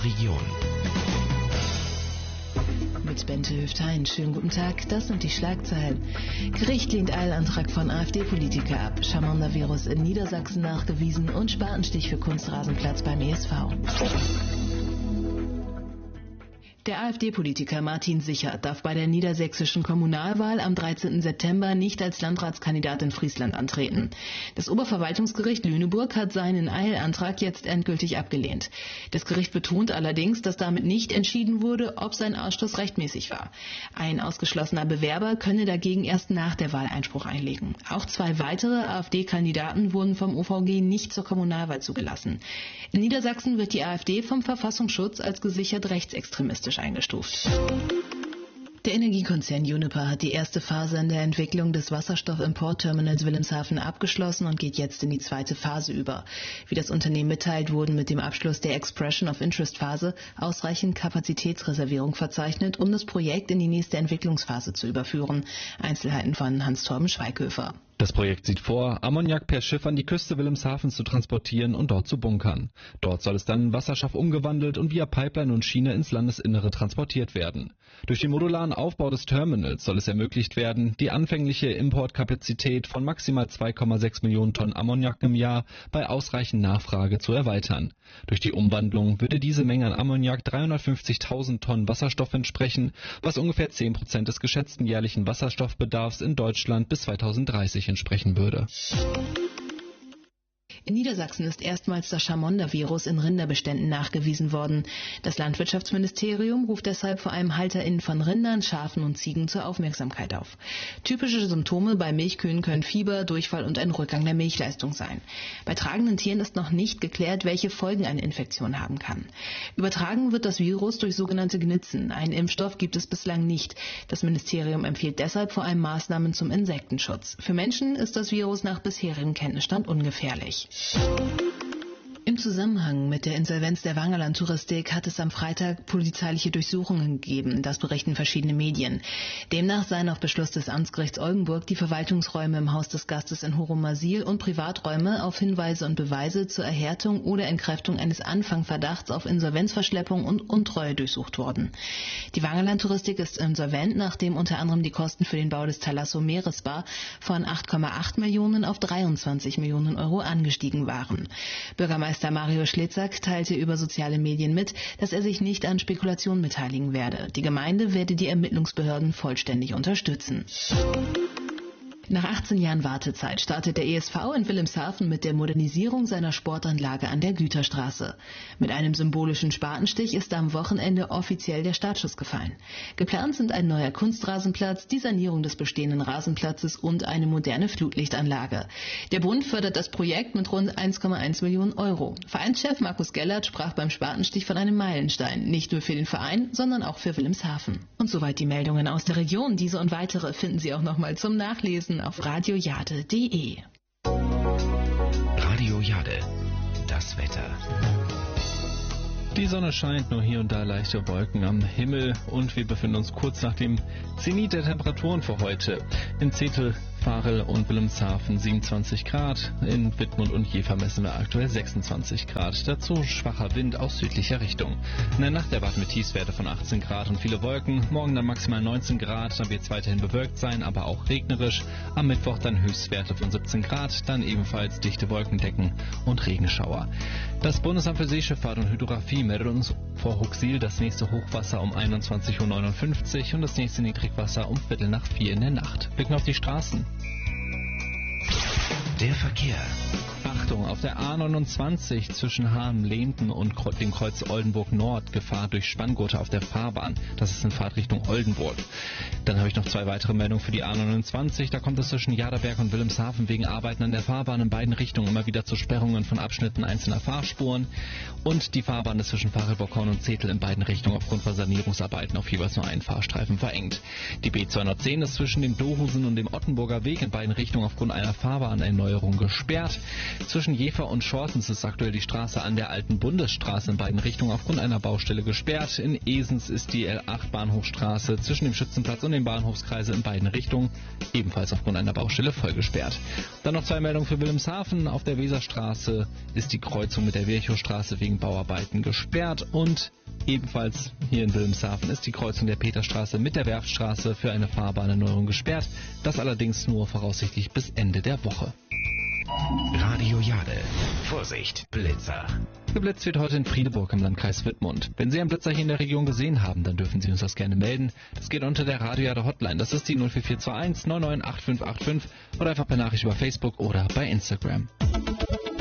Region. Mit Bente Hüftein. Schönen guten Tag, das sind die Schlagzeilen. Gericht lehnt Eilantrag von AfD-Politiker ab. Chamonda-Virus in Niedersachsen nachgewiesen und Spatenstich für Kunstrasenplatz beim ESV. Der AfD-Politiker Martin Sichert darf bei der niedersächsischen Kommunalwahl am 13. September nicht als Landratskandidat in Friesland antreten. Das Oberverwaltungsgericht Lüneburg hat seinen Eilantrag jetzt endgültig abgelehnt. Das Gericht betont allerdings, dass damit nicht entschieden wurde, ob sein Ausschluss rechtmäßig war. Ein ausgeschlossener Bewerber könne dagegen erst nach der Wahl Einspruch einlegen. Auch 2 weitere AfD-Kandidaten wurden vom OVG nicht zur Kommunalwahl zugelassen. In Niedersachsen wird die AfD vom Verfassungsschutz als gesichert rechtsextremistisch eingestuft. Der Energiekonzern Uniper hat die erste Phase in der Entwicklung des Wasserstoffimportterminals Wilhelmshaven abgeschlossen und geht jetzt in die zweite Phase über. Wie das Unternehmen mitteilt, wurden mit dem Abschluss der Expression of Interest Phase ausreichend Kapazitätsreservierung verzeichnet, um das Projekt in die nächste Entwicklungsphase zu überführen. Einzelheiten von Hans-Torben Schweighöfer. Das Projekt sieht vor, Ammoniak per Schiff an die Küste Wilhelmshavens zu transportieren und dort zu bunkern. Dort soll es dann in Wasserstoff umgewandelt und via Pipeline und Schiene ins Landesinnere transportiert werden. Durch den modularen Aufbau des Terminals soll es ermöglicht werden, die anfängliche Importkapazität von maximal 2,6 Millionen Tonnen Ammoniak im Jahr bei ausreichend Nachfrage zu erweitern. Durch die Umwandlung würde diese Menge an Ammoniak 350.000 Tonnen Wasserstoff entsprechen, was ungefähr 10% des geschätzten jährlichen Wasserstoffbedarfs in Deutschland bis 2030 entsprechen würde. In Niedersachsen ist erstmals das Chamonda-Virus in Rinderbeständen nachgewiesen worden. Das Landwirtschaftsministerium ruft deshalb vor allem HalterInnen von Rindern, Schafen und Ziegen zur Aufmerksamkeit auf. Typische Symptome bei Milchkühen können Fieber, Durchfall und ein Rückgang der Milchleistung sein. Bei tragenden Tieren ist noch nicht geklärt, welche Folgen eine Infektion haben kann. Übertragen wird das Virus durch sogenannte Gnitzen. Einen Impfstoff gibt es bislang nicht. Das Ministerium empfiehlt deshalb vor allem Maßnahmen zum Insektenschutz. Für Menschen ist das Virus nach bisherigem Kenntnisstand ungefährlich. Im Zusammenhang mit der Insolvenz der Wangerland Touristik hat es am Freitag polizeiliche Durchsuchungen gegeben, das berichten verschiedene Medien. Demnach seien auf Beschluss des Amtsgerichts Oldenburg die Verwaltungsräume im Haus des Gastes in Horumasil und Privaträume auf Hinweise und Beweise zur Erhärtung oder Entkräftung eines Anfangverdachts auf Insolvenzverschleppung und Untreue durchsucht worden. Die Wangerland Touristik ist insolvent, nachdem unter anderem die Kosten für den Bau des Thalasso Meeresbar von 8,8 Millionen auf 23 Millionen Euro angestiegen waren. Bürgermeister Mario Schlitzak teilte über soziale Medien mit, dass er sich nicht an Spekulationen beteiligen werde. Die Gemeinde werde die Ermittlungsbehörden vollständig unterstützen. Nach 18 Jahren Wartezeit startet der ESV in Wilhelmshaven mit der Modernisierung seiner Sportanlage an der Güterstraße. Mit einem symbolischen Spatenstich ist am Wochenende offiziell der Startschuss gefallen. Geplant sind ein neuer Kunstrasenplatz, die Sanierung des bestehenden Rasenplatzes und eine moderne Flutlichtanlage. Der Bund fördert das Projekt mit rund 1,1 Millionen Euro. Vereinschef Markus Gellert sprach beim Spatenstich von einem Meilenstein, nicht nur für den Verein, sondern auch für Wilhelmshaven. Und soweit die Meldungen aus der Region. Diese und weitere finden Sie auch nochmal zum Nachlesen auf radiojade.de. Radio Jade, das Wetter. Die Sonne scheint, nur hier und da leichte Wolken am Himmel und wir befinden uns kurz nach dem Zenit der Temperaturen für heute. In Zetel, Varel und Wilhelmshaven 27 Grad, in Wittmund und Jever messen wir aktuell 26 Grad. Dazu schwacher Wind aus südlicher Richtung. In der Nacht erwarten wir Tiefstwerte von 18 Grad und viele Wolken. Morgen dann maximal 19 Grad, dann wird es weiterhin bewölkt sein, aber auch regnerisch. Am Mittwoch dann Höchstwerte von 17 Grad, dann ebenfalls dichte Wolkendecken und Regenschauer. Das Bundesamt für Seeschifffahrt und Hydrographie meldet uns vor Huxil das nächste Hochwasser um 21:59 Uhr und das nächste Niedrigwasser um 3:45 in der Nacht. Blicken auf die Straßen. Der Verkehr. Achtung, auf der A29 zwischen Hamm-Lehnten und dem Kreuz Oldenburg Nord Gefahr durch Spanngurte auf der Fahrbahn. Das ist in Fahrtrichtung Oldenburg. Dann habe ich noch 2 weitere Meldungen für die A29. Da kommt es zwischen Jaderberg und Wilhelmshaven wegen Arbeiten an der Fahrbahn in beiden Richtungen immer wieder zu Sperrungen von Abschnitten einzelner Fahrspuren. Und die Fahrbahn ist zwischen Varelburghorn und Zetel in beiden Richtungen aufgrund von Sanierungsarbeiten auf jeweils nur einen Fahrstreifen verengt. Die B210 ist zwischen dem Dohusen und dem Ottenburger Weg in beiden Richtungen aufgrund einer Fahrbahnerneuerung gesperrt. Zwischen Jever und Schortens ist aktuell die Straße an der alten Bundesstraße in beiden Richtungen aufgrund einer Baustelle gesperrt. In Esens ist die L8 Bahnhofstraße zwischen dem Schützenplatz und dem Bahnhofskreisel in beiden Richtungen ebenfalls aufgrund einer Baustelle voll gesperrt. Dann noch 2 Meldungen für Wilhelmshaven. Auf der Weserstraße ist die Kreuzung mit der Virchowstraße wegen Bauarbeiten gesperrt und ebenfalls hier in Wilhelmshaven ist die Kreuzung der Peterstraße mit der Werftstraße für eine Fahrbahnerneuerung gesperrt. Das allerdings nur voraussichtlich bis Ende der Woche. Radio Jade. Vorsicht, Blitzer. Geblitzt wird heute in Friedeburg im Landkreis Wittmund. Wenn Sie einen Blitzer hier in der Region gesehen haben, dann dürfen Sie uns das gerne melden. Das geht unter der Radio Jade Hotline. Das ist die 04421 998585 oder einfach per Nachricht über Facebook oder bei Instagram.